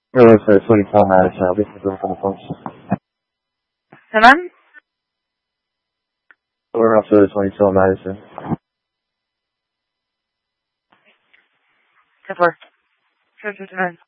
Warehouse 24 Madison. I'll be from the phones. تمام. Warehouse 24 Madison. كفر. شو تمام.